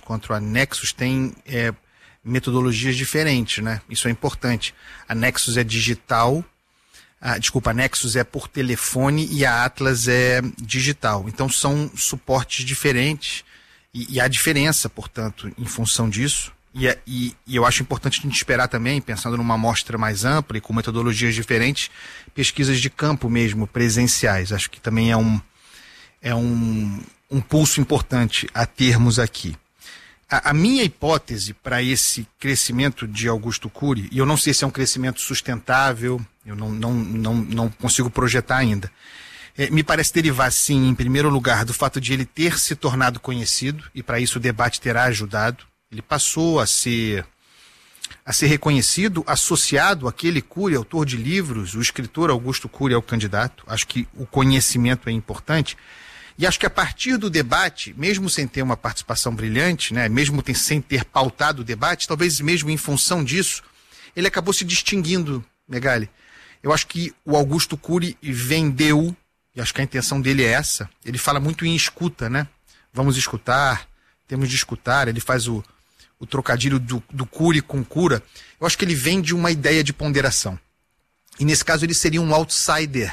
quanto a Nexus têm metodologias diferentes, né? Isso é importante. A Nexus é digital, a Nexus é por telefone e a Atlas é digital. Então são suportes diferentes e há diferença, portanto, em função disso. E eu acho importante a gente esperar também, pensando numa amostra mais ampla e com metodologias diferentes, pesquisas de campo mesmo, presenciais. Acho que também é um pulso importante a termos aqui. A minha hipótese para esse crescimento de Augusto Cury, e eu não sei se é um crescimento sustentável, eu não consigo projetar ainda, me parece derivar, sim, em primeiro lugar, do fato de ele ter se tornado conhecido, e para isso o debate terá ajudado. Ele passou a ser reconhecido, associado àquele Cury, autor de livros, o escritor Augusto Cury é o candidato. Acho que o conhecimento é importante. E acho que a partir do debate, mesmo sem ter uma participação brilhante, né, mesmo sem ter pautado o debate, talvez mesmo em função disso, ele acabou se distinguindo, Megali. Eu acho que o Augusto Cury vendeu, e acho que a intenção dele é essa, ele fala muito em escuta, né? Vamos escutar, temos de escutar, ele faz o trocadilho do Cury com cura. Eu acho que ele vende uma ideia de ponderação. E nesse caso ele seria um outsider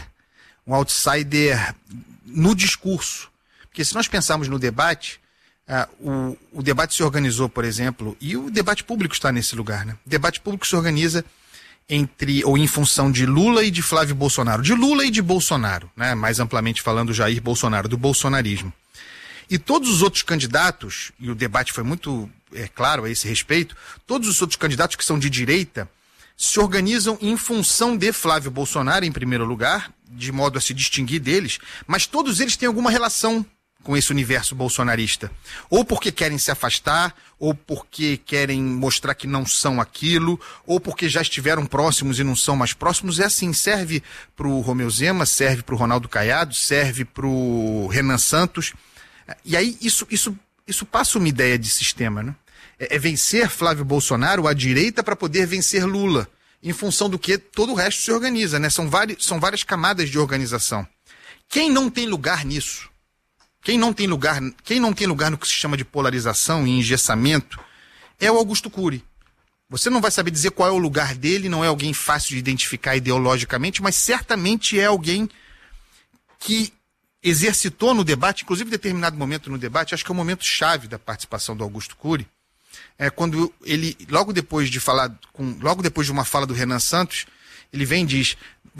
no discurso. Porque se nós pensarmos no debate, o debate se organizou, por exemplo, e o debate público está nesse lugar, né? O debate público se organiza em função de Lula e de Flávio Bolsonaro. De Lula e de Bolsonaro, né? Mais amplamente falando, Jair Bolsonaro, do bolsonarismo. E todos os outros candidatos, e o debate foi muito claro a esse respeito, todos os outros candidatos que são de direita se organizam em função de Flávio Bolsonaro, em primeiro lugar, de modo a se distinguir deles, mas todos eles têm alguma relação com esse universo bolsonarista. Ou porque querem se afastar, ou porque querem mostrar que não são aquilo, ou porque já estiveram próximos e não são mais próximos. É assim, serve para o Romeu Zema, serve para o Ronaldo Caiado, serve para o Renan Santos. E aí isso passa uma ideia de sistema, né? É vencer Flávio Bolsonaro à direita para poder vencer Lula, em função do que todo o resto se organiza, né? São várias camadas de organização. Quem não tem lugar nisso, quem não tem lugar no que se chama de polarização e engessamento, é o Augusto Cury. Você não vai saber dizer qual é o lugar dele, não é alguém fácil de identificar ideologicamente, mas certamente é alguém que exercitou no debate, inclusive em determinado momento no debate, acho que é o momento chave da participação do Augusto Cury, quando ele, logo depois de uma fala do Renan Santos, ele vem e diz,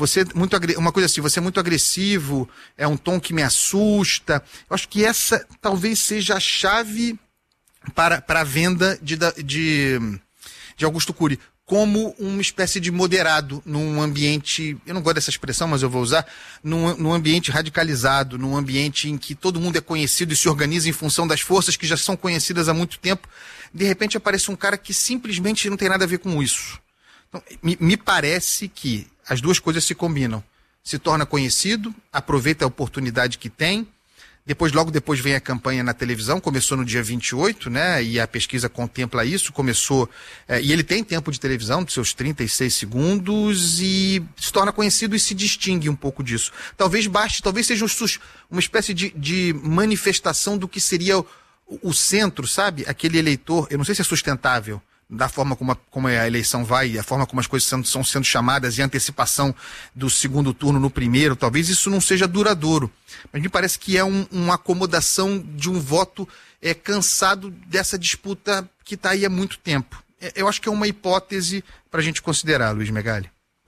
uma coisa assim, você é muito agressivo, é um tom que me assusta. Eu acho que essa talvez seja a chave para a venda de Augusto Cury, como uma espécie de moderado num ambiente, eu não gosto dessa expressão, mas eu vou usar, num ambiente radicalizado, num ambiente em que todo mundo é conhecido e se organiza em função das forças que já são conhecidas há muito tempo. De repente aparece um cara que simplesmente não tem nada a ver com isso. Então, me parece que as duas coisas se combinam. Se torna conhecido, aproveita a oportunidade que tem, logo depois vem a campanha na televisão, começou no dia 28, né? E a pesquisa contempla isso, e ele tem tempo de televisão, dos seus 36 segundos, e se torna conhecido e se distingue um pouco disso. Talvez seja uma espécie de manifestação do que seria o centro, sabe? Aquele eleitor, eu não sei se é sustentável, da forma como a eleição vai, a forma como as coisas estão sendo chamadas e a antecipação do segundo turno no primeiro, talvez isso não seja duradouro. Mas me parece que é uma acomodação de um voto cansado dessa disputa que está aí há muito tempo. Eu acho que é uma hipótese para a gente considerar, Luiz Megali.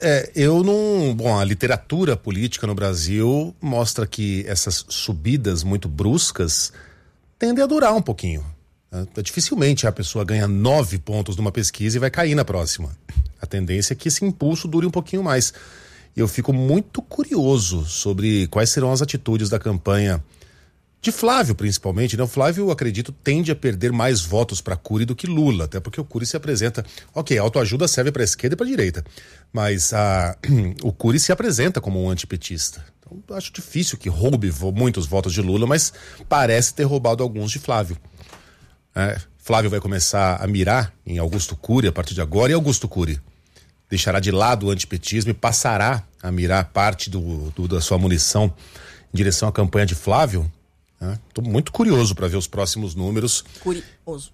A literatura política no Brasil mostra que essas subidas muito bruscas tendem a durar um pouquinho. Dificilmente a pessoa ganha 9 pontos numa pesquisa e vai cair na próxima. A tendência é que esse impulso dure um pouquinho mais. E eu fico muito curioso sobre quais serão as atitudes da campanha de Flávio, principalmente, né? O Flávio, acredito, tende a perder mais votos para Cury do que Lula, até porque o Cury se apresenta... Ok, a autoajuda serve para a esquerda e para a direita, mas o Cury se apresenta como um antipetista. Então, acho difícil que roube muitos votos de Lula, mas parece ter roubado alguns de Flávio. Flávio vai começar a mirar em Augusto Cury a partir de agora, e Augusto Cury deixará de lado o antipetismo e passará a mirar parte da sua munição em direção à campanha de Flávio. Estou muito curioso para ver os próximos números. Curioso.